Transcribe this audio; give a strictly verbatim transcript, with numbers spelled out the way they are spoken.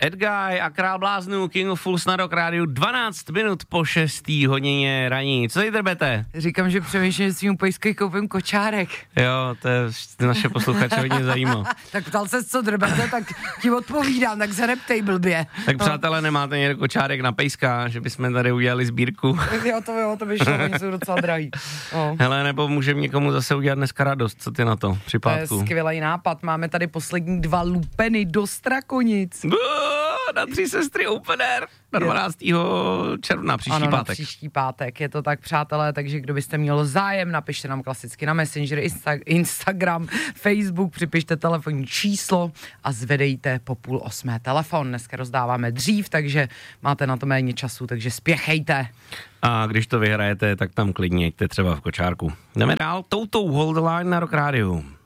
Edguy a Král bláznů, King of Fools na Rock Rádiu, dvanáct minut po šestý hodině raní. Co tady drbete? Říkám, že přemýšlím, že si mu pejsky koupím kočárek. Jo, to je naše posluchače hodně zajímá. Tak ptal se, co drbete, tak ti odpovídám, tak se neptej blbě. Tak přátelé, nemáte někdo kočárek na pejska, že bychom tady udělali sbírku? Jo, to jo, to by šlo, oni jsou docela drahý. No. Hele, nebo můžeme někomu zase udělat dneska radost, co ty na to při pátku? To je skvělý nápad, máme tady poslední dva lupeny do Strakonic. Na Tři sestry opener na dvanáctého června, příští ano, pátek. Na příští pátek, je to tak, přátelé, takže kdo byste měl zájem, napište nám klasicky na Messenger, Insta- Instagram, Facebook, připište telefonní číslo a zvedejte po půl osmé telefon. Dneska rozdáváme dřív, takže máte na to méně času, takže spěchejte. A když to vyhrajete, tak tam klidně jeďte třeba v kočárku. Jdeme dál, toutou Hold the Line na Rock Rádiu.